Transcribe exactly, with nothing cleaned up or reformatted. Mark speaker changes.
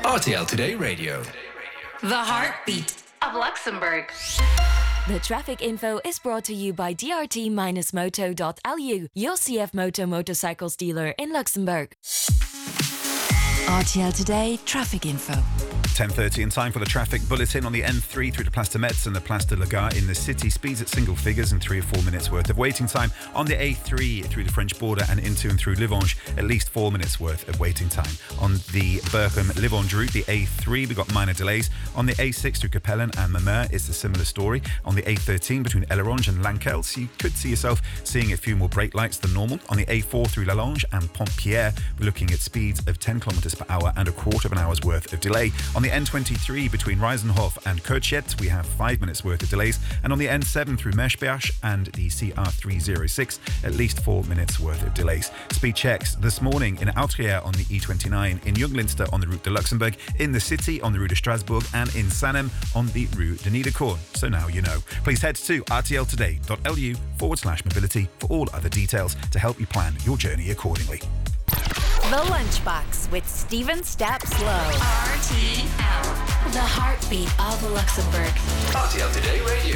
Speaker 1: R T L Today Radio.
Speaker 2: The heartbeat of Luxembourg.
Speaker 3: The traffic info is brought to you by d r t dash moto dot l u, your C F Moto motorcycles dealer in Luxembourg. R T L Today traffic info.
Speaker 4: ten thirty in time for the traffic bulletin on the N three through to Place de Metz and the Place de la Gare in the city. Speeds at single figures and three or four minutes worth of waiting time. On the A three through the French border and into and through Livange, at least four minutes worth of waiting time. On the Berchem-Livange route, the A three, we got minor delays. On the A six through Capellen and Mamers, it's a similar story. On the A thirteen between Ellerange and Lankels, you could see yourself seeing a few more brake lights than normal. On the A four through Lallange and Pont-Pierre, we're looking at speeds of ten kilometres per hour and a quarter of an hour's worth of delay. On the N twenty-three between Reisenhof and Courchet, we have five minutes worth of delays. And on the N seven through Meschberg and the C R three oh six, at least four minutes worth of delays. Speed checks this morning in Outrière on the E twenty-nine, in Junglinster on the Route de Luxembourg, in the city on the Rue de Strasbourg, and in Sanem on the Rue de Niederkorn. So now you know. Please head to r t l today dot l u forward slash mobility for all other details to help you plan your journey accordingly.
Speaker 3: The Lunchbox with Stephen Stapslow.
Speaker 2: R T L.
Speaker 3: The heartbeat of Luxembourg.
Speaker 1: R T L Today Radio.